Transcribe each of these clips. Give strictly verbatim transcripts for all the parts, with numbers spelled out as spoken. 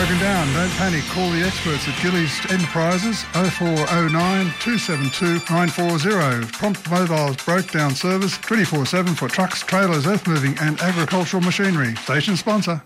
broken down. Don't panic. Call the experts at Gillies Enterprises oh four oh nine, two seven two, nine four zero. Prompt Mobile's broke down service twenty-four seven for trucks, trailers, earth moving and agricultural machinery. Station sponsor.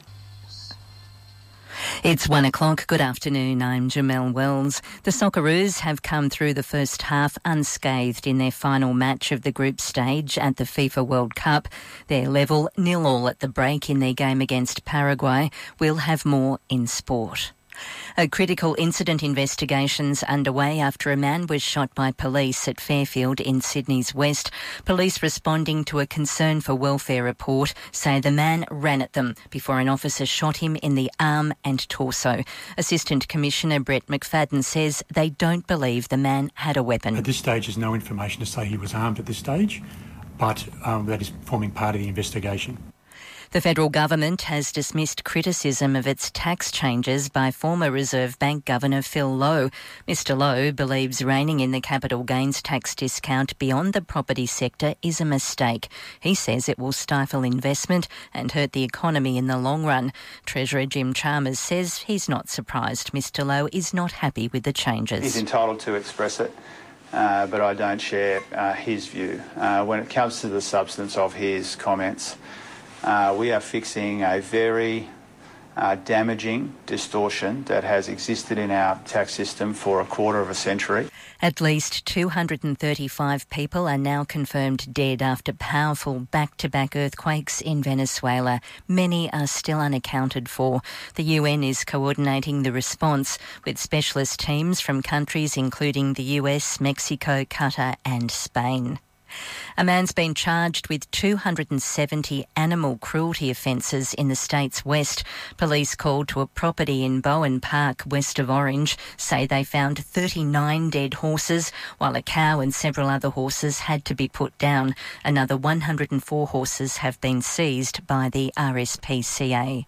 It's one o'clock. Good afternoon. I'm Jamelle Wells. The Socceroos have come through the first half unscathed in their final match of the group stage at the FIFA World Cup. They're level nil all at the break in their game against Paraguay. We'll have more in sport. A critical incident investigation's underway after a man was shot by police at Fairfield in Sydney's west. Police responding to a concern for welfare report say the man ran at them before an officer shot him in the arm and torso. Assistant Commissioner Brett McFadden says they don't believe the man had a weapon. At this stage, there's no information to say he was armed at this stage, but um, that is forming part of the investigation. The federal government has dismissed criticism of its tax changes by former Reserve Bank Governor Phil Lowe. Mr Lowe believes reining in the capital gains tax discount beyond the property sector is a mistake. He says it will stifle investment and hurt the economy in the long run. Treasurer Jim Chalmers says he's not surprised Mr Lowe is not happy with the changes. He's entitled to express it, uh, but I don't share uh, his view. Uh, when it comes to the substance of his comments, Uh, we are fixing a very uh, damaging distortion that has existed in our tax system for a quarter of a century. At least two hundred thirty-five people are now confirmed dead after powerful back-to-back earthquakes in Venezuela. Many are still unaccounted for. The U N is coordinating the response with specialist teams from countries including the U S, Mexico, Qatar and Spain. A man's been charged with two hundred seventy animal cruelty offences in the state's west. Police called to a property in Bowen Park, west of Orange, say they found thirty-nine dead horses, while a cow and several other horses had to be put down. Another one hundred four horses have been seized by the R S P C A.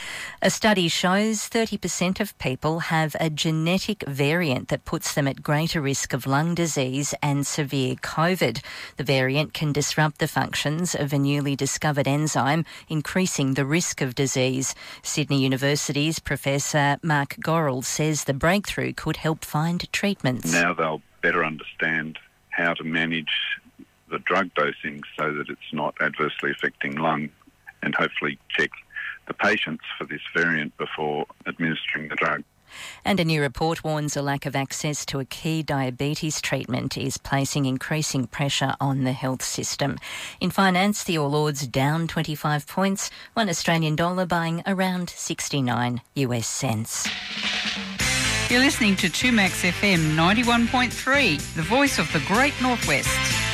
A study shows thirty percent of people have a genetic variant that puts them at greater risk of lung disease and severe COVID. The variant can disrupt the functions of a newly discovered enzyme, increasing the risk of disease. Sydney University's Professor Mark Gorrell says the breakthrough could help find treatments. Now they'll better understand how to manage the drug dosing so that it's not adversely affecting lung, and hopefully check the patients for this variant before administering the drug. And a new report warns a lack of access to a key diabetes treatment is placing increasing pressure on the health system. In finance, the All Ords down twenty-five points, one Australian dollar buying around sixty-nine US cents. You're listening to two Max F M ninety-one point three, the voice of the Great Northwest.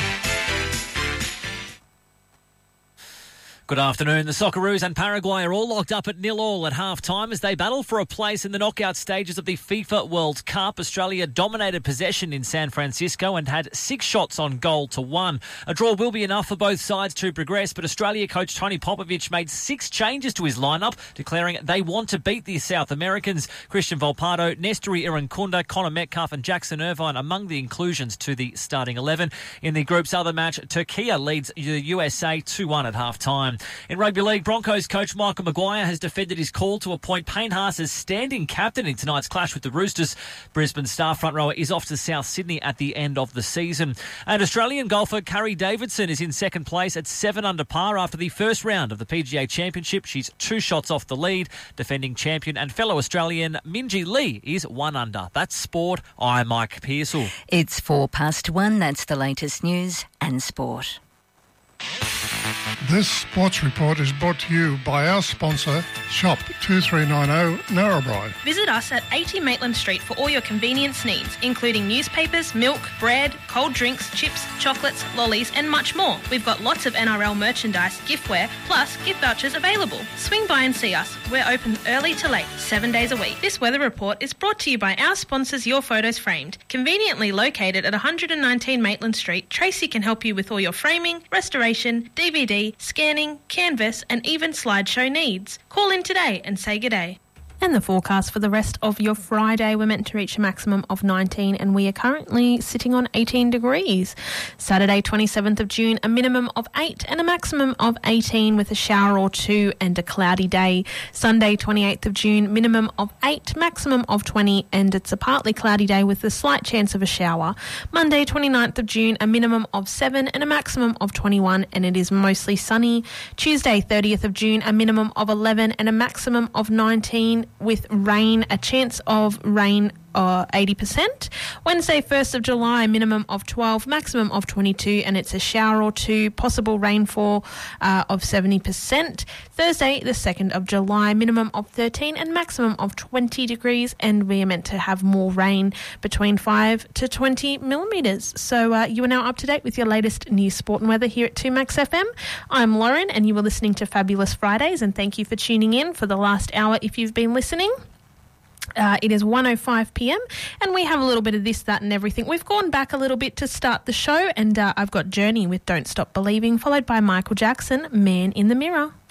Good afternoon. The Socceroos and Paraguay are all locked up at nil all at half-time as they battle for a place in the knockout stages of the FIFA World Cup. Australia dominated possession in San Francisco and had six shots on goal to one. A draw will be enough for both sides to progress, but Australia coach Tony Popovic made six changes to his lineup, declaring they want to beat the South Americans. Christian Volpato, Nestori Irankunda, Connor Metcalf and Jackson Irvine among the inclusions to the starting eleven. In the group's other match, Turkey leads the U S A two one at half-time. In rugby league, Broncos coach Michael Maguire has defended his call to appoint Payne Haas as standing captain in tonight's clash with the Roosters. Brisbane star front rower is off to South Sydney at the end of the season. And Australian golfer Carrie Davidson is in second place at seven under par after the first round of the P G A Championship. She's two shots off the lead. Defending champion and fellow Australian Minjee Lee is one under. That's sport. I'm Mike Pearsall. It's four past one. That's the latest news and sport. This sports report is brought to you by our sponsor, Shop two three nine zero Narrabri. Visit us at eighty Maitland Street for all your convenience needs, including newspapers, milk, bread, cold drinks, chips, chocolates, lollies and much more. We've got lots of N R L merchandise, giftware, plus gift vouchers available. Swing by and see us. We're open early to late, seven days a week. This weather report is brought to you by our sponsors Your Photos Framed. Conveniently located at one hundred nineteen Maitland Street, Tracy can help you with all your framing, restoration, D V D, scanning, canvas and even slideshow needs. Call in today and say good day. And the forecast for the rest of your Friday, we're meant to reach a maximum of nineteen and we are currently sitting on eighteen degrees. Saturday, twenty-seventh of June, a minimum of eight and a maximum of eighteen with a shower or two and a cloudy day. Sunday, twenty-eighth of June, minimum of eight, maximum of twenty and it's a partly cloudy day with a slight chance of a shower. Monday, twenty-ninth of June, a minimum of seven and a maximum of twenty-one and it is mostly sunny. Tuesday, thirtieth of June, a minimum of eleven and a maximum of nineteen with rain, a chance of rain uh, eighty percent. Wednesday, first of July, minimum of twelve, maximum of twenty-two, and it's a shower or two, possible rainfall uh, of seventy percent. Thursday, the second of July, minimum of thirteen and maximum of twenty degrees, and we are meant to have more rain between five to twenty millimetres. So uh, you are now up to date with your latest news, sport and weather here at two Max F M. I'm Lauren, and you are listening to Fabulous Fridays, and thank you for tuning in for the last hour if you've been listening. Uh, it is one oh five p m and we have a little bit of this, that and everything. We've gone back a little bit to start the show, and uh, I've got Journey with Don't Stop Believing, followed by Michael Jackson, Man in the Mirror.